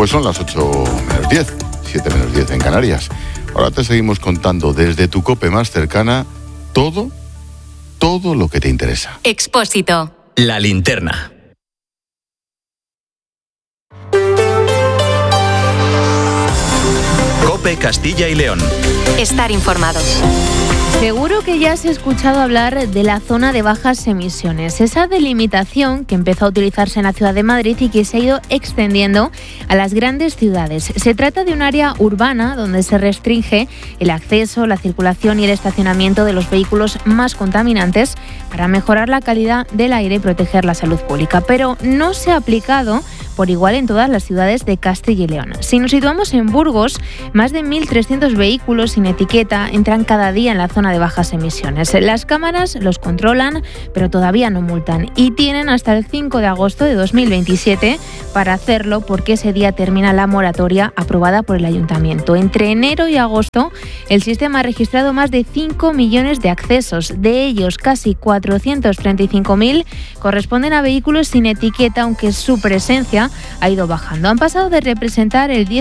Pues son las 8 menos 10, 7 menos 10 en Canarias. Ahora te seguimos contando desde tu COPE más cercana todo lo que te interesa. Expósito. La linterna. COPE Castilla y León. Estar informado. Seguro que ya has escuchado hablar de la zona de bajas emisiones, esa delimitación que empezó a utilizarse en la ciudad de Madrid y que se ha ido extendiendo a las grandes ciudades. Se trata de un área urbana donde se restringe el acceso, la circulación y el estacionamiento de los vehículos más contaminantes para mejorar la calidad del aire y proteger la salud pública, pero no se ha aplicado por igual en todas las ciudades de Castilla y León. Si nos situamos en Burgos, más de 1.300 vehículos sin etiqueta entran cada día en la zona de bajas emisiones. Las cámaras los controlan, pero todavía no multan y tienen hasta el 5 de agosto de 2027 para hacerlo, porque ese día termina la moratoria aprobada por el Ayuntamiento. Entre enero y agosto, el sistema ha registrado más de 5 millones de accesos. De ellos, casi 435.000 corresponden a vehículos sin etiqueta, aunque su presencia ha ido bajando. Han pasado de representar el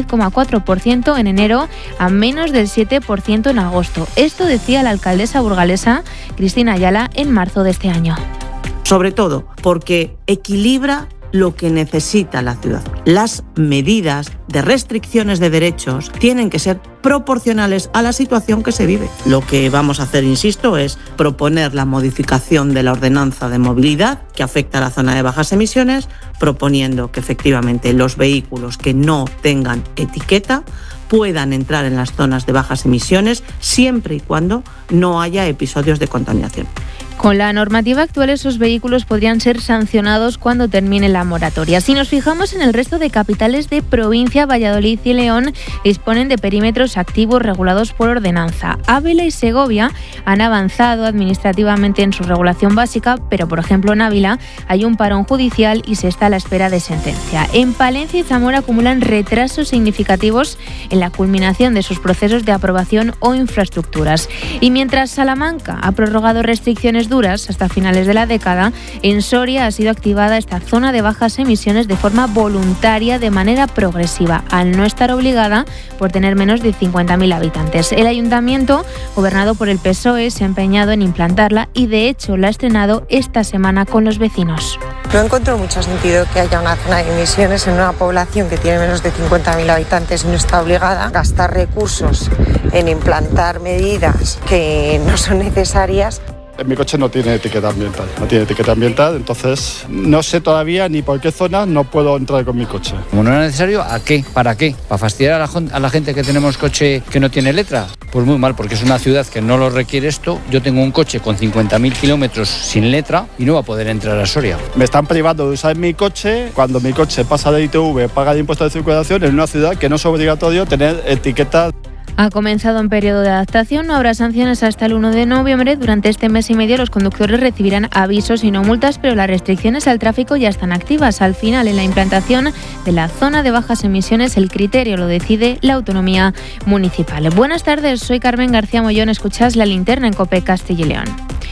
10,4% en enero a menos del 7% en agosto. Esto decía la alcaldesa burgalesa Cristina Ayala en marzo de este año. Sobre todo porque equilibra lo que necesita la ciudad. Las medidas de restricciones de derechos tienen que ser proporcionales a la situación que se vive. Lo que vamos a hacer, insisto, es proponer la modificación de la ordenanza de movilidad que afecta a la zona de bajas emisiones, proponiendo que efectivamente los vehículos que no tengan etiqueta puedan entrar en las zonas de bajas emisiones siempre y cuando no haya episodios de contaminación. Con la normativa actual, esos vehículos podrían ser sancionados cuando termine la moratoria. Si nos fijamos en el resto de capitales de provincia, Valladolid y León disponen de perímetros activos regulados por ordenanza. Ávila y Segovia han avanzado administrativamente en su regulación básica, pero por ejemplo en Ávila hay un parón judicial y se está a la espera de sentencia. En Palencia y Zamora acumulan retrasos significativos en la culminación de sus procesos de aprobación o infraestructuras. Y mientras Salamanca ha prorrogado restricciones duras hasta finales de la década, en Soria ha sido activada esta zona de bajas emisiones de forma voluntaria, de manera progresiva, al no estar obligada por tener menos de 50.000 habitantes. El ayuntamiento, gobernado por el PSOE, se ha empeñado en implantarla y de hecho la ha estrenado esta semana con los vecinos. No encuentro mucho sentido que haya una zona de emisiones en una población que tiene menos de 50.000 habitantes y no está obligada a gastar recursos en implantar medidas que no son necesarias. Mi coche no tiene etiqueta ambiental, entonces no sé todavía ni por qué zona no puedo entrar con mi coche. Como no era necesario, ¿a qué? ¿Para qué? ¿Para fastidiar a la gente que tenemos coche que no tiene letra? Pues muy mal, porque es una ciudad que no lo requiere esto. Yo tengo un coche con 50.000 kilómetros sin letra y no va a poder entrar a Soria. Me están privando de usar mi coche cuando mi coche pasa de ITV, paga de impuesto de circulación en una ciudad que no es obligatorio tener etiqueta. Ha comenzado un periodo de adaptación, no habrá sanciones hasta el 1 de noviembre. Durante este mes y medio los conductores recibirán avisos y no multas, pero las restricciones al tráfico ya están activas. Al final, en la implantación de la zona de bajas emisiones, el criterio lo decide la autonomía municipal. Buenas tardes, soy Carmen García Mollón, escuchas La Linterna en COPE Castilla y León.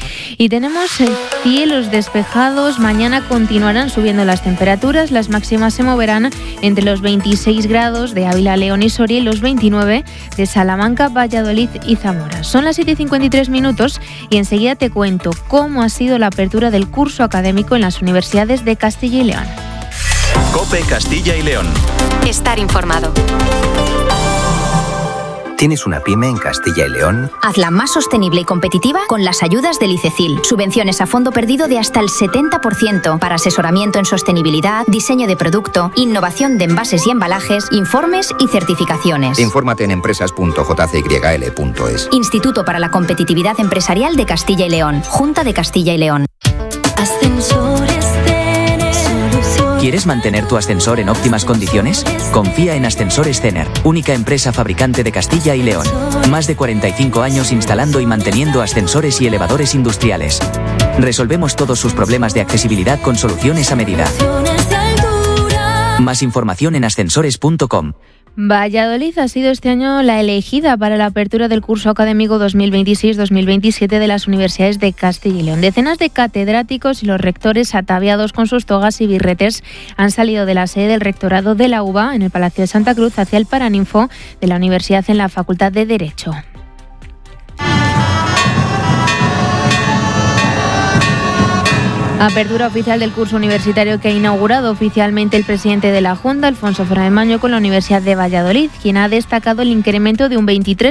Y tenemos cielos despejados. Mañana continuarán subiendo las temperaturas. Las máximas se moverán entre los 26 grados de Ávila, León y Soria y los 29 de Salamanca, Valladolid y Zamora. Son las 7:53 y enseguida te cuento cómo ha sido la apertura del curso académico en las universidades de Castilla y León. COPE Castilla y León. Estar informado. ¿Tienes una pyme en Castilla y León? Hazla más sostenible y competitiva con las ayudas del ICECIL. Subvenciones a fondo perdido de hasta el 70% para asesoramiento en sostenibilidad, diseño de producto, innovación de envases y embalajes, informes y certificaciones. Infórmate en empresas.jcyl.es. Instituto para la Competitividad Empresarial de Castilla y León. Junta de Castilla y León. ¿Quieres mantener tu ascensor en óptimas condiciones? Confía en Ascensores Cener, única empresa fabricante de Castilla y León. Más de 45 años instalando y manteniendo ascensores y elevadores industriales. Resolvemos todos sus problemas de accesibilidad con soluciones a medida. Más información en ascensores.com. Valladolid ha sido este año la elegida para la apertura del curso académico 2026-2027 de las universidades de Castilla y León. Decenas de catedráticos y los rectores, ataviados con sus togas y birretes, han salido de la sede del rectorado de la UBA en el Palacio de Santa Cruz hacia el Paraninfo de la universidad en la Facultad de Derecho. Apertura oficial del curso universitario que ha inaugurado oficialmente el presidente de la Junta, Alfonso Fernández Maño, con la Universidad de Valladolid, quien ha destacado el incremento de un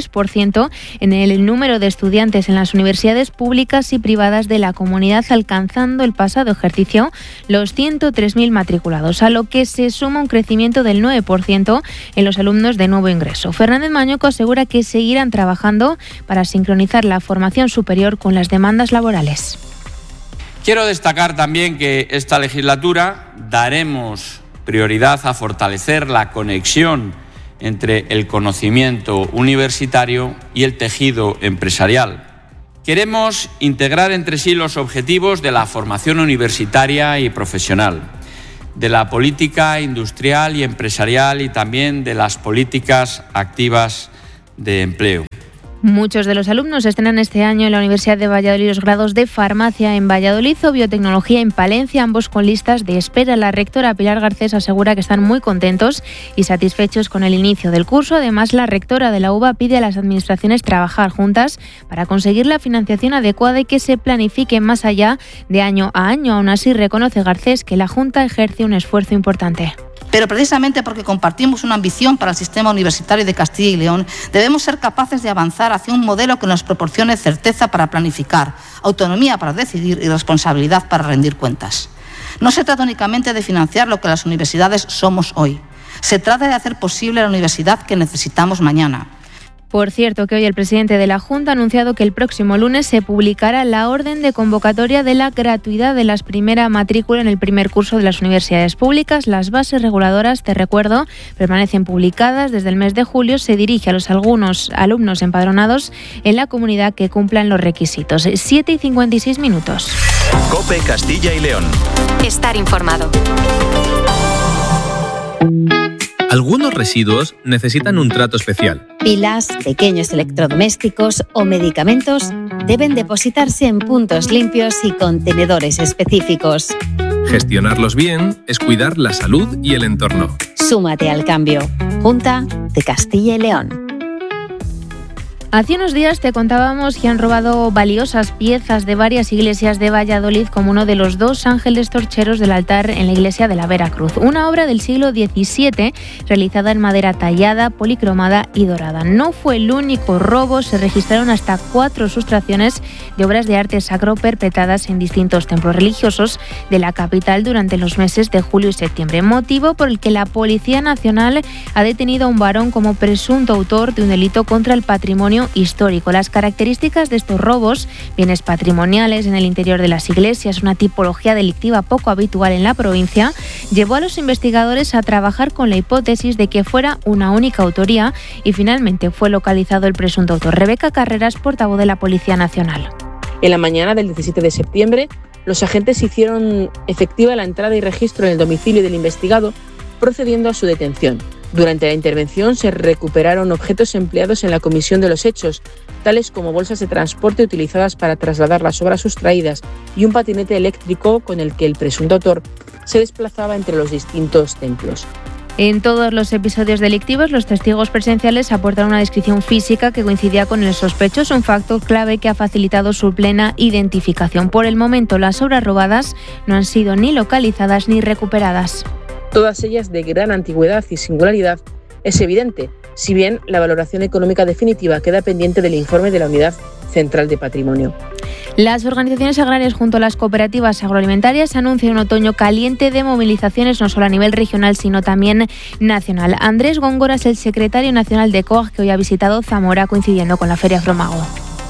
23% en el número de estudiantes en las universidades públicas y privadas de la comunidad, alcanzando el pasado ejercicio los 103.000 matriculados, a lo que se suma un crecimiento del 9% en los alumnos de nuevo ingreso. Fernández Mañoco asegura que seguirán trabajando para sincronizar la formación superior con las demandas laborales. Quiero destacar también que esta legislatura daremos prioridad a fortalecer la conexión entre el conocimiento universitario y el tejido empresarial. Queremos integrar entre sí los objetivos de la formación universitaria y profesional, de la política industrial y empresarial y también de las políticas activas de empleo. Muchos de los alumnos estrenan este año en la Universidad de Valladolid los grados de Farmacia en Valladolid o Biotecnología en Palencia, ambos con listas de espera. La rectora Pilar Garcés asegura que están muy contentos y satisfechos con el inicio del curso. Además, la rectora de la UBA pide a las administraciones trabajar juntas para conseguir la financiación adecuada y que se planifique más allá de año a año. Aún así, reconoce Garcés que la Junta ejerce un esfuerzo importante. Pero precisamente porque compartimos una ambición para el sistema universitario de Castilla y León, debemos ser capaces de avanzar hacia un modelo que nos proporcione certeza para planificar, autonomía para decidir y responsabilidad para rendir cuentas. No se trata únicamente de financiar lo que las universidades somos hoy. Se trata de hacer posible la universidad que necesitamos mañana. Por cierto, que hoy el presidente de la Junta ha anunciado que el próximo lunes se publicará la orden de convocatoria de la gratuidad de la primera matrícula en el primer curso de las universidades públicas. Las bases reguladoras, te recuerdo, permanecen publicadas desde el mes de julio. Se dirige a los algunos alumnos empadronados en la comunidad que cumplan los requisitos. 7:56. COPE Castilla y León. Estar informado. Algunos residuos necesitan un trato especial. Pilas, pequeños electrodomésticos o medicamentos deben depositarse en puntos limpios y contenedores específicos. Gestionarlos bien es cuidar la salud y el entorno. Súmate al cambio. Junta de Castilla y León. Hace unos días te contábamos que han robado valiosas piezas de varias iglesias de Valladolid, como uno de los dos ángeles torcheros del altar en la iglesia de la Veracruz, una obra del siglo XVII realizada en madera tallada, policromada y dorada. No fue el único robo, se registraron hasta 4 sustracciones de obras de arte sacro perpetradas en distintos templos religiosos de la capital durante los meses de julio y septiembre, motivo por el que la Policía Nacional ha detenido a un varón como presunto autor de un delito contra el patrimonio histórico. Las características de estos robos, bienes patrimoniales en el interior de las iglesias, una tipología delictiva poco habitual en la provincia, llevó a los investigadores a trabajar con la hipótesis de que fuera una única autoría y finalmente fue localizado el presunto autor. Rebeca Carreras, portavoz de la Policía Nacional. En la mañana del 17 de septiembre, los agentes hicieron efectiva la entrada y registro en el domicilio del investigado, procediendo a su detención. Durante la intervención se recuperaron objetos empleados en la comisión de los hechos, tales como bolsas de transporte utilizadas para trasladar las obras sustraídas y un patinete eléctrico con el que el presunto autor se desplazaba entre los distintos templos. En todos los episodios delictivos, los testigos presenciales aportaron una descripción física que coincidía con el sospechoso, un factor clave que ha facilitado su plena identificación. Por el momento, las obras robadas no han sido ni localizadas ni recuperadas. Todas ellas de gran antigüedad y singularidad, es evidente, si bien la valoración económica definitiva queda pendiente del informe de la Unidad Central de Patrimonio. Las organizaciones agrarias junto a las cooperativas agroalimentarias anuncian un otoño caliente de movilizaciones no solo a nivel regional sino también nacional. Andrés Góngora es el secretario nacional de COAG, que hoy ha visitado Zamora coincidiendo con la Feria Fromago.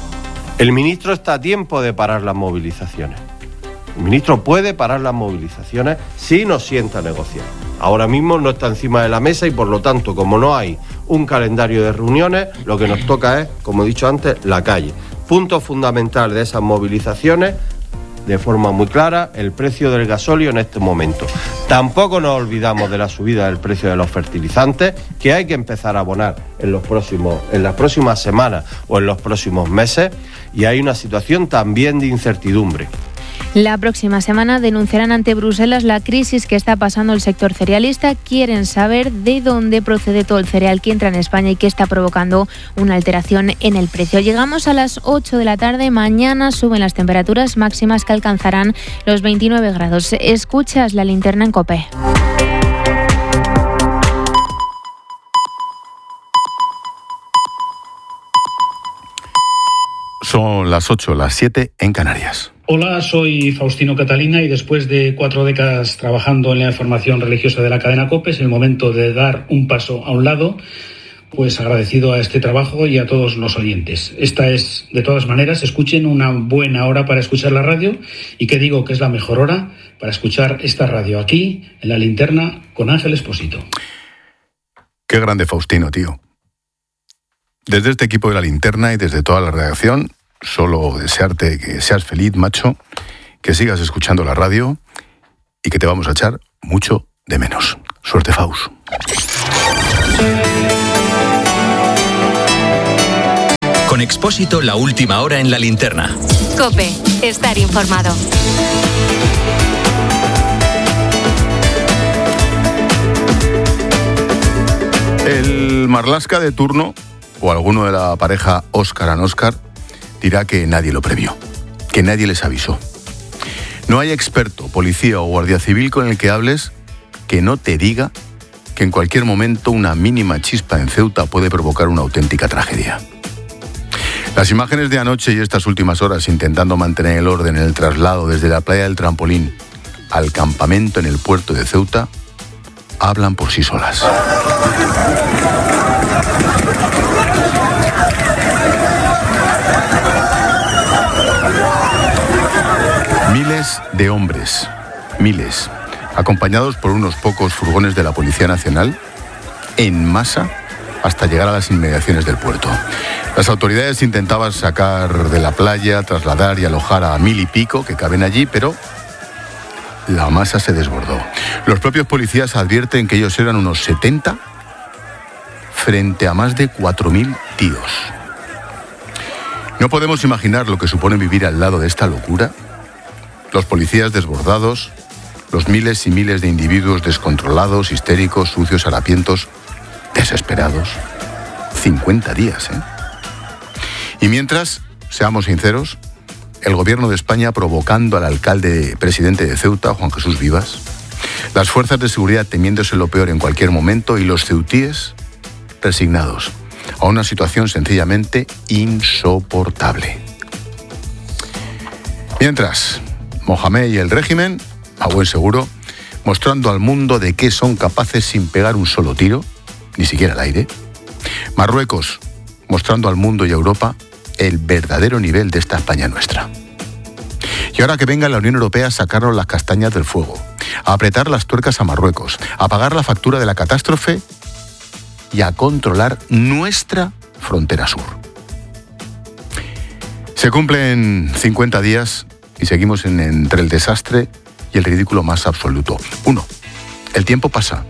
El ministro está a tiempo de parar las movilizaciones. El ministro puede parar las movilizaciones si nos sienta a negociar. Ahora mismo no está encima de la mesa y por lo tanto, como no hay un calendario de reuniones, lo que nos toca es, como he dicho antes, la calle. Punto fundamental de esas movilizaciones, de forma muy clara el precio del gasóleo en este momento. Tampoco nos olvidamos de la subida del precio de los fertilizantes, que hay que empezar a abonar en las próximas semanas o en los próximos meses, y hay una situación también de incertidumbre. La próxima semana denunciarán ante Bruselas la crisis que está pasando el sector cerealista. Quieren saber de dónde procede todo el cereal que entra en España y que está provocando una alteración en el precio. Llegamos a las 8 de la tarde. Mañana suben las temperaturas máximas que alcanzarán los 29 grados. Escuchas La Linterna en COPE. Son las 8, las 7 en Canarias. Hola, soy Faustino Catalina y después de 4 décadas trabajando en la información religiosa de la cadena COPE es el momento de dar un paso a un lado, pues agradecido a este trabajo y a todos los oyentes. Esta es, de todas maneras, escuchen, una buena hora para escuchar la radio, y que digo que es la mejor hora para escuchar esta radio aquí, en La Linterna, con Ángel Expósito. Qué grande Faustino, tío. Desde este equipo de La Linterna y desde toda la redacción, solo desearte que seas feliz, macho, que sigas escuchando la radio y que te vamos a echar mucho de menos. Suerte, Faust. Con Expósito, la última hora en La Linterna. COPE, estar informado. El Marlaska de turno, o alguno de la pareja Óscar and Óscar, dirá que nadie lo previó, que nadie les avisó. No hay experto, policía o guardia civil con el que hables que no te diga que en cualquier momento una mínima chispa en Ceuta puede provocar una auténtica tragedia. Las imágenes de anoche y estas últimas horas intentando mantener el orden en el traslado desde la playa del Trampolín al campamento en el puerto de Ceuta hablan por sí solas. Miles de hombres, miles, acompañados por unos pocos furgones de la Policía Nacional, en masa, hasta llegar a las inmediaciones del puerto. Las autoridades intentaban sacar de la playa, trasladar y alojar a 1000 y pico que caben allí, pero la masa se desbordó. Los propios policías advierten que ellos eran unos 70 frente a más de 4000 tíos. No podemos imaginar lo que supone vivir al lado de esta locura. Los policías desbordados, los miles y miles de individuos descontrolados, histéricos, sucios, harapientos, desesperados. 50 días, ¿eh? Y mientras, seamos sinceros, el gobierno de España provocando al alcalde presidente de Ceuta, Juan Jesús Vivas, las fuerzas de seguridad temiéndose lo peor en cualquier momento y los ceutíes resignados a una situación sencillamente insoportable. Mientras, Mohamed y el régimen, a buen seguro, mostrando al mundo de qué son capaces sin pegar un solo tiro, ni siquiera al aire. Marruecos, mostrando al mundo y a Europa el verdadero nivel de esta España nuestra. Y ahora que venga la Unión Europea a sacarnos las castañas del fuego, a apretar las tuercas a Marruecos, a pagar la factura de la catástrofe y a controlar nuestra frontera sur. Se cumplen 50 días y seguimos entre el desastre y el ridículo más absoluto. 1. El tiempo pasa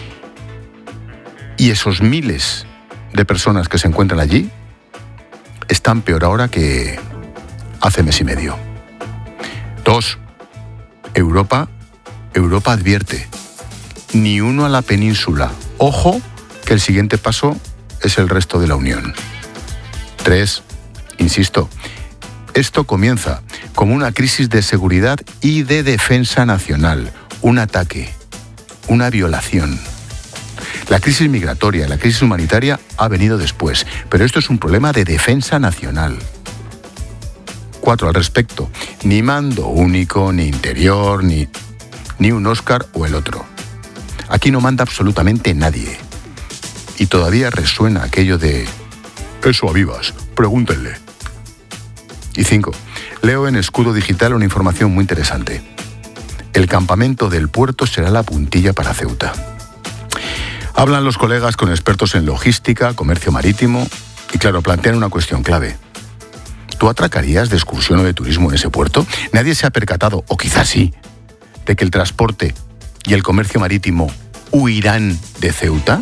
y esos miles de personas que se encuentran allí están peor ahora que hace mes y medio. 2. Europa advierte. Ni uno a la península. Ojo, que el siguiente paso es el resto de la Unión. 3. Insisto, esto comienza como una crisis de seguridad y de defensa nacional. Un ataque, una violación. La crisis migratoria, la crisis humanitaria ha venido después, pero esto es un problema de defensa nacional. 4. Al respecto, ni mando único, ni interior, ni un Óscar o el otro. Aquí no manda absolutamente nadie. Y todavía resuena aquello de eso a Vivas, pregúntenle. Y 5. Leo en Escudo Digital una información muy interesante. El campamento del puerto será la puntilla para Ceuta. Hablan los colegas con expertos en logística, comercio marítimo y, claro, plantean una cuestión clave. ¿Tú atracarías de excursión o de turismo en ese puerto? Nadie se ha percatado, o quizás sí, de que el transporte y el comercio marítimo huirán de Ceuta.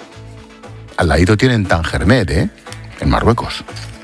Al ladito tienen Tangermet, en Marruecos.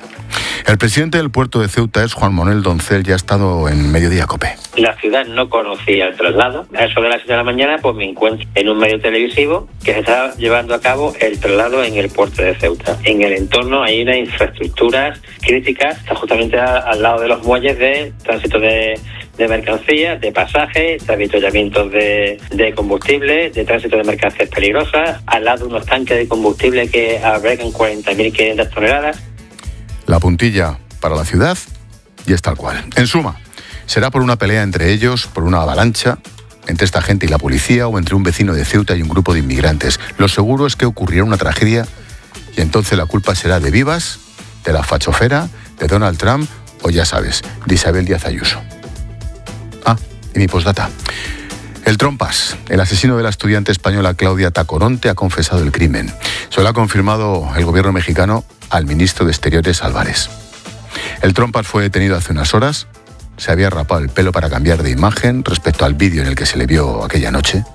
El presidente del puerto de Ceuta es Juan Manuel Doncel, ya ha estado en Mediodía COPE. La ciudad no conocía el traslado. A eso de las 7 de la mañana pues me encuentro en un medio televisivo que se está llevando a cabo el traslado en el puerto de Ceuta. En el entorno hay unas infraestructuras críticas, está justamente al lado de los muelles de tránsito de mercancías, de pasajes, de avituallamientos de combustible, de tránsito de mercancías peligrosas, al lado de unos tanques de combustible que albergan 40.500 toneladas. La puntilla para la ciudad y es tal cual. En suma, será por una pelea entre ellos, por una avalancha, entre esta gente y la policía, o entre un vecino de Ceuta y un grupo de inmigrantes. Lo seguro es que ocurrirá una tragedia y entonces la culpa será de Vivas, de la fachofera, de Donald Trump o, ya sabes, de Isabel Díaz Ayuso. Ah, y mi postdata. El Trompas, el asesino de la estudiante española Claudia Tacoronte, ha confesado el crimen. Se lo ha confirmado el gobierno mexicano al ministro de Exteriores, Álvarez. El Trompas fue detenido hace unas horas. Se había rapado el pelo para cambiar de imagen respecto al vídeo en el que se le vio aquella noche.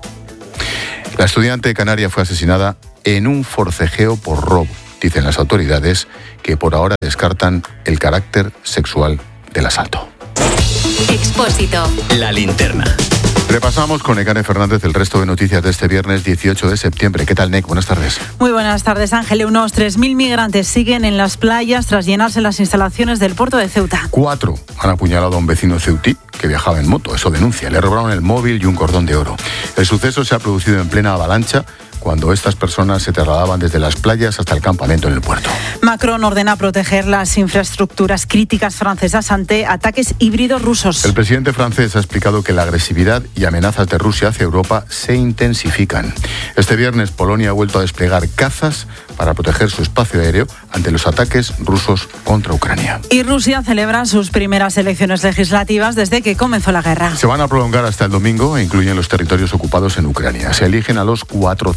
La estudiante canaria fue asesinada en un forcejeo por robo, dicen las autoridades, que por ahora descartan el carácter sexual del asalto. Expósito. La linterna. Repasamos con Nekane Fernández el resto de noticias de este viernes 18 de septiembre. ¿Qué tal, Nek? Buenas tardes. Muy buenas tardes, Ángel. Unos 3.000 migrantes siguen en las playas tras llenarse las instalaciones del puerto de Ceuta. 4 han apuñalado a un vecino ceutí que viajaba en moto. Eso denuncia. Le robaron el móvil y un cordón de oro. El suceso se ha producido en plena avalancha, cuando estas personas se trasladaban desde las playas hasta el campamento en el puerto. Macron ordena proteger las infraestructuras críticas francesas ante ataques híbridos rusos. El presidente francés ha explicado que la agresividad y amenazas de Rusia hacia Europa se intensifican. Este viernes Polonia ha vuelto a desplegar cazas para proteger su espacio aéreo ante los ataques rusos contra Ucrania. Y Rusia celebra sus primeras elecciones legislativas desde que comenzó la guerra. Se van a prolongar hasta el domingo e incluyen los territorios ocupados en Ucrania. Se eligen a los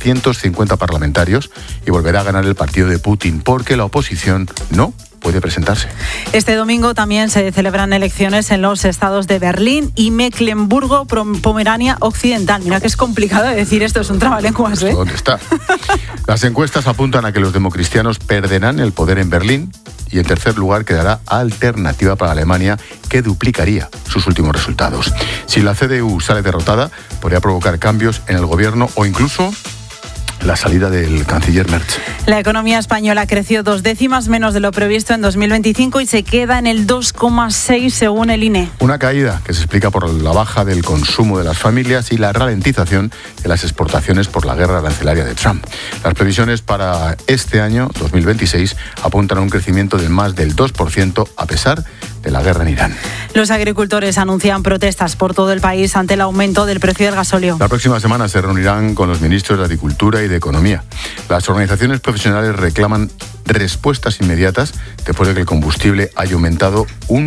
450 parlamentarios y volverá a ganar el partido de Putin, porque la oposición no puede presentarse. Este domingo también se celebran elecciones en los estados de Berlín y Mecklemburgo-Pomerania Occidental. Mira que es complicado de decir esto, es un trabalenguas, ¿eh? ¿Dónde está? Las encuestas apuntan a que los democristianos perderán el poder en Berlín y en tercer lugar quedará Alternativa para Alemania, que duplicaría sus últimos resultados. Si la CDU sale derrotada, podría provocar cambios en el gobierno o incluso la salida del canciller Merz. La economía española creció 2 décimas menos de lo previsto en 2025 y se queda en el 2,6 según el INE. Una caída que se explica por la baja del consumo de las familias y la ralentización de las exportaciones por la guerra arancelaria de Trump. Las previsiones para este año, 2026, apuntan a un crecimiento de más del 2% a pesar de la guerra en Irán. Los agricultores anuncian protestas por todo el país ante el aumento del precio del gasóleo. La próxima semana se reunirán con los ministros de Agricultura y de Economía. Las organizaciones profesionales reclaman respuestas inmediatas después de que el combustible haya aumentado un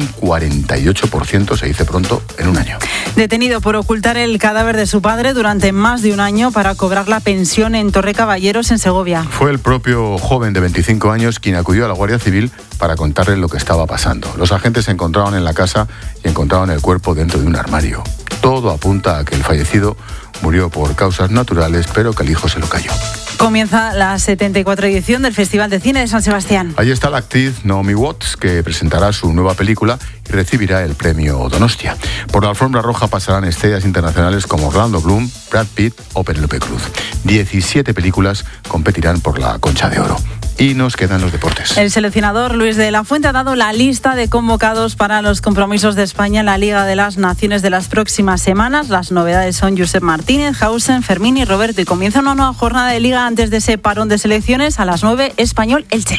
48%, se dice pronto, en un año. Detenido por ocultar el cadáver de su padre durante más de un año para cobrar la pensión en Torrecaballeros, en Segovia. Fue el propio joven de 25 años quien acudió a la Guardia Civil para contarle lo que estaba pasando. Los agentes se encontraron en la casa y encontraron el cuerpo dentro de un armario. Todo apunta a que el fallecido murió por causas naturales, pero que el hijo se lo cayó. Comienza la 74 edición del Festival de Cine de San Sebastián. Allí está la actriz Naomi Watts, que presentará su nueva película y recibirá el premio Donostia. Por la alfombra roja pasarán estrellas internacionales como Orlando Bloom, Brad Pitt o Penélope Cruz. 17 películas competirán por la Concha de Oro. Y nos quedan los deportes. El seleccionador Luis de la Fuente ha dado la lista de convocados para los compromisos de España en la Liga de las Naciones de las próximas semanas. Las novedades son Josep Martínez, Hausen, Fermín y Roberto. Y comienza una nueva jornada de Liga antes de ese parón de selecciones a las 9, Español-Elche.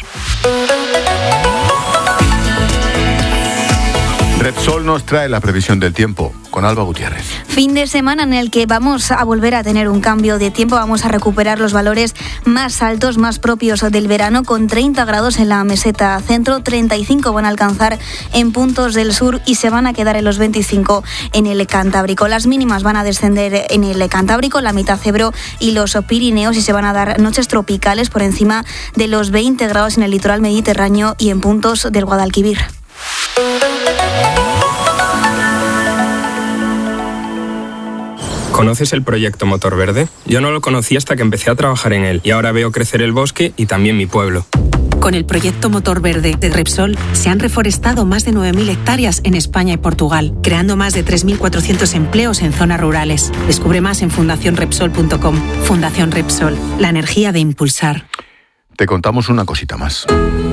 Repsol nos trae la previsión del tiempo con Alba Gutiérrez. Fin de semana en el que vamos a volver a tener un cambio de tiempo. Vamos a recuperar los valores más altos, más propios del verano, con 30 grados en la meseta centro, 35 van a alcanzar en puntos del sur y se van a quedar en los 25 en el Cantábrico. Las mínimas van a descender en el Cantábrico, la mitad Ebro y los Pirineos, y se van a dar noches tropicales por encima de los 20 grados en el litoral mediterráneo y en puntos del Guadalquivir. ¿Conoces el proyecto Motor Verde? Yo no lo conocí hasta que empecé a trabajar en él y ahora veo crecer el bosque y también mi pueblo. Con el proyecto Motor Verde de Repsol se han reforestado más de 9.000 hectáreas en España y Portugal, creando más de 3.400 empleos en zonas rurales. Descubre más en fundacionrepsol.com. Fundación Repsol, la energía de impulsar. Te contamos una cosita más.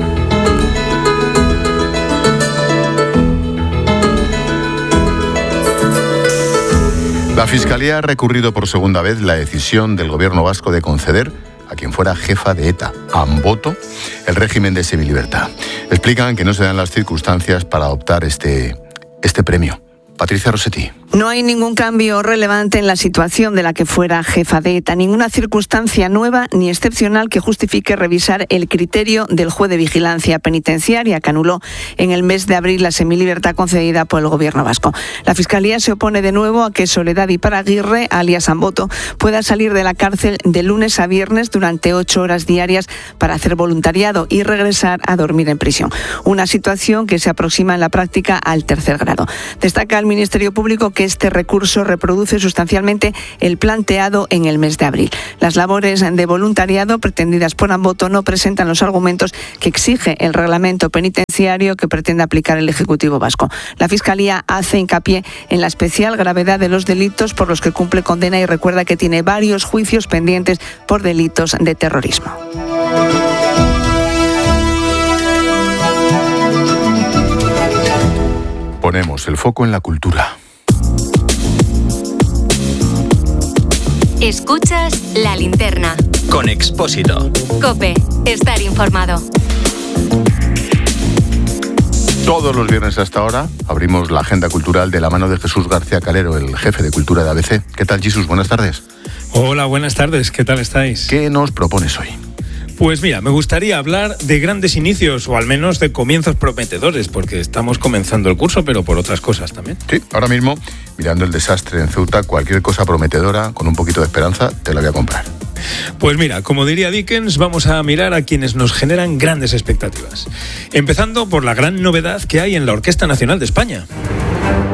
La Fiscalía ha recurrido por segunda vez la decisión del gobierno vasco de conceder a quien fuera jefa de ETA, Amboto, el régimen de semilibertad. Explican que no se dan las circunstancias para adoptar este premio. Patricia Rossetti. No hay ningún cambio relevante en la situación de la que fuera jefa de ETA, ninguna circunstancia nueva ni excepcional que justifique revisar el criterio del juez de vigilancia penitenciaria que anuló en el mes de abril la semilibertad concedida por el gobierno vasco. La Fiscalía se opone de nuevo a que Soledad Iparaguirre, alias Amboto, pueda salir de la cárcel de lunes a viernes durante 8 horas diarias para hacer voluntariado y regresar a dormir en prisión. Una situación que se aproxima en la práctica al 3er grado. Destaca el Ministerio Público que este recurso reproduce sustancialmente el planteado en el mes de abril. Las labores de voluntariado pretendidas por Amboto no presentan los argumentos que exige el reglamento penitenciario que pretende aplicar el Ejecutivo vasco. La Fiscalía hace hincapié en la especial gravedad de los delitos por los que cumple condena y recuerda que tiene varios juicios pendientes por delitos de terrorismo. Ponemos el foco en la cultura. Escuchas La Linterna. Con Expósito. COPE. Estar informado. Todos los viernes hasta ahora abrimos la agenda cultural de la mano de Jesús García Calero, el jefe de cultura de ABC. ¿Qué tal, Jesús? Buenas tardes. Hola, buenas tardes. ¿Qué tal estáis? ¿Qué nos propones hoy? Pues mira, me gustaría hablar de grandes inicios, o al menos de comienzos prometedores, porque estamos comenzando el curso, pero por otras cosas también. Sí, ahora mismo, mirando el desastre en Ceuta, cualquier cosa prometedora, con un poquito de esperanza, te la voy a comprar. Pues mira, como diría Dickens, vamos a mirar a quienes nos generan grandes expectativas. Empezando por la gran novedad que hay en la Orquesta Nacional de España.